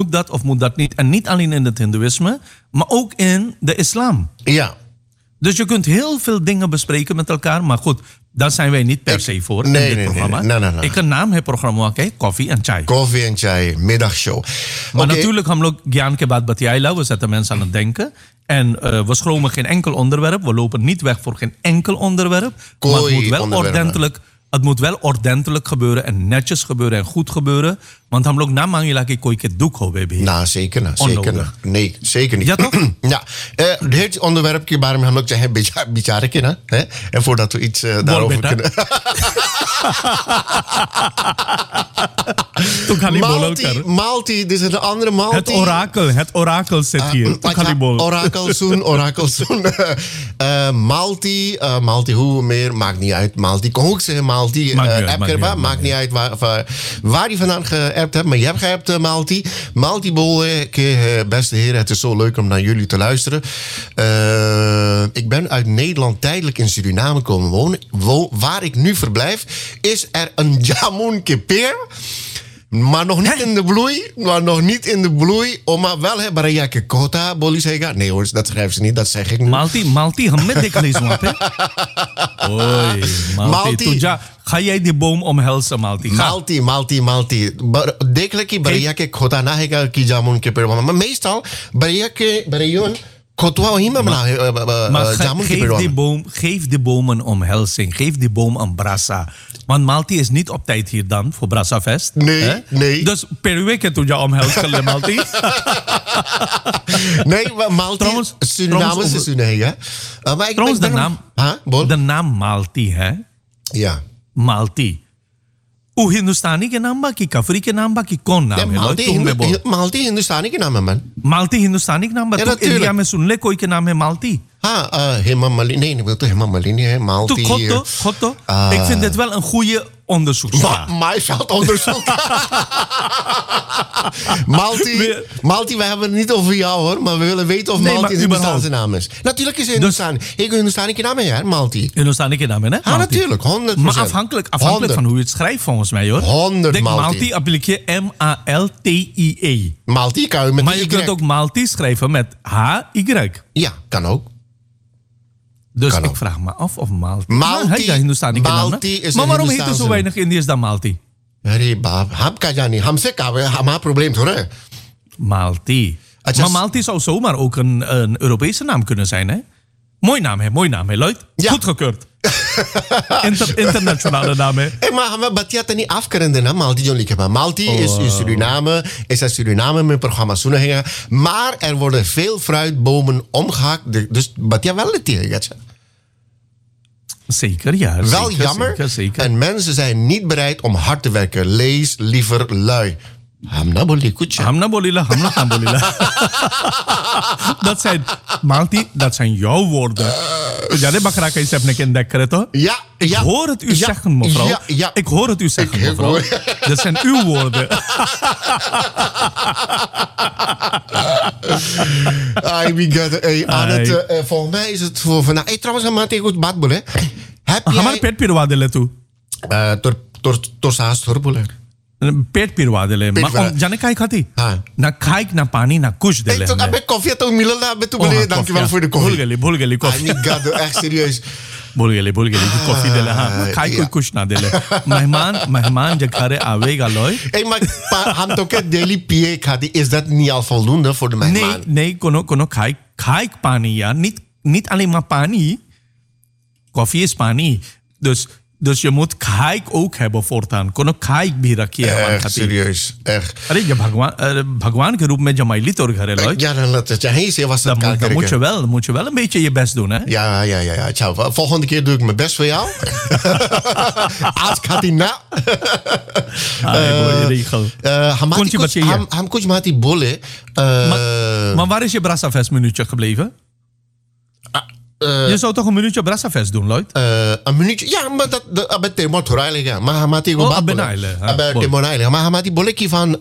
moet dat of moet dat niet? En niet alleen in het hindoeïsme, maar ook in de islam. Ja. Dus je kunt heel veel dingen bespreken met elkaar. Maar goed, daar zijn wij niet per se voor in dit programma. Nee. Ik een naam है programma के koffie en chai. Koffie en chai, middagshow. Maar natuurlijk हम लोग ज्ञान के बाद बतियाइला. We zetten mensen aan het denken. En we schromen geen enkel onderwerp. We lopen niet weg voor geen enkel onderwerp. Maar het moet wel ordentelijk gebeuren en netjes gebeuren en goed gebeuren. Want हम लोग ना मांगे ला कि कोई के दुख हो भी. Nou, zeker na. Nee, zeker niet. Ja, toch? Ja. Dit onderwerp के बारे में हम लोग चाहे विचार के ना. En voordat we iets daarover kunnen. Malti, dit is een andere Malti. Het orakel zit hier. Orakel zoen. Malti, hoe meer, maakt niet uit. Malti, kon ook zeggen Malti. Maakt niet uit waar je vandaan geërpt hebt. Maar je hebt geërpt Malti. Malti Bol, beste heren, het is zo leuk om naar jullie te luisteren. Ik ben uit Nederland tijdelijk in Suriname komen wonen. Waar ik nu verblijf, is er een jamun keper. Maar nog niet in de bloei. Maar wel hebben Barayake Kota, Bolly zeggen. Nee hoor, dat schrijven ze niet, dat zeg ik niet. Malti, met dik lezen wat, hè? Oei, Malti. Ga jij die boom omhelzen, Malti? Malti. Dekelijk Barayake Kota na hega ki jamun keper. Maar meestal Barayake Kotwa hima maar geef de boom een omhelzing. Geef die boom een brasa. Want Malti is niet op tijd hier dan voor Brassafest. Nee. Dus per week toen je omhelzen, Malti. Nee, maar Malti, Suriname is Suriname. Trouwens, de naam Malti, hè? Ja. Malti. Hoe Hindustani के नाम बाकी कफरी के नाम बाकी कौन नाम है? Malti Hindustani के नाम है man. Malti Hindustani के नाम है. इंडिया में सुन ले कोई के नाम है Malti. Hema Malini. Nee, ik wil toch Hema Malini hè. Malti. Goed. Ik vind dit wel een goede onderzoeksvraag. Maaiveld onderzoek. Malti, we hebben het niet over jou hoor, maar we willen weten of Malti een Hindustaanse naam is. Natuurlijk is het Hindustani. Ik Hindustani ke naam है यार, Malti. Hindustani ke naam है, hè? Ja, natuurlijk, 100%. Maar afhankelijk van hoe je het schrijft volgens mij hoor. 100 Malti appliqueer M-A-L-T-I-E. Malti kan je met maar je kunt ook Malti schrijven met H-Y. Ja, kan ook. Dus ik vraag me af of Malti... Malti is maar waarom heet er zo weinig Indiërs dan Malti? अरे बाप हम का जाने हमसे का हमारा probleem थोड़ा है. Malti. Maar Malti zou zomaar ook een Europese naam kunnen zijn, hè? Mooi naam, hè, Lloyd? Ja. Goedgekeurd. Internationale naam, hè? Maar we batiat niet afkerende na Malti John Lieke. Malti is in Suriname, met programma's Soenegingen. Maar er worden veel fruitbomen omgehakt. Dus batiat wel het tegen. Zeker, ja. Wel jammer. Zeker. En mensen zijn niet bereid om hard te werken. Lees liever lui. Hamna bolila. Dat zijn jouw woorden. Ja, Ik hoor het u zeggen, mevrouw. Ja. Ik hoor het u zeggen, mevrouw. Dat zijn uw woorden. Volgens mij is het voor vandaag. Trouwens, gaan we tegen het badbol, hè? Heb jij... Hamaar pet pirwadele toe. Torsaas torbole. पेट पिरवा दे ले जाने काय खाती ना खाई ना पानी ना कुछ दे ले तो अबे कॉफी तो मिलल ना अबे तू बोले dankjewel voor de koffie भूल गली कॉफी आई गॉड echt serieus भूल गली कॉफी दे ले हां खाई कोई कुछ ना दे ले मेहमान जब घरे आवेगा लोय maar हम तो के डेली पिए खाती is dat niet al voldoende voor de mehmaan nee कोनो खाई पानी या niet alleen maar पानी कॉफी is पानी Dus je moet kijk ook hebben voortaan. Kono kijk bhi rakhiye echt serieus echt अरे जब भगवान के रूप में जमाइली तोर घरे लोय ja dan laat het je se was dat dan moet je wel een beetje je best doen hè ja ciao volgende keer doe ik mijn best voor jou als Katina हम कुछ माती बोले maar waar is je Brassafest minuutje gebleven? Je zou toch een minuutje Brassafest doen, Lloyd? Een minuutje? Ja, maar dat is temor thoraile. Maar hamati go bad. Maar hamati boleki van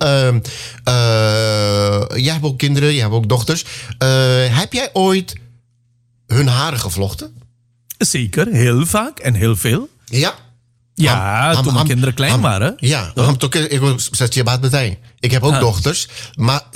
jij hebt ook kinderen, jij hebt ook dochters. Heb jij ooit hun haren gevlochten? Zeker, heel vaak en heel veel. Ja. Ja, toen mijn kinderen klein waren. Ja, ik heb ook dochters, maar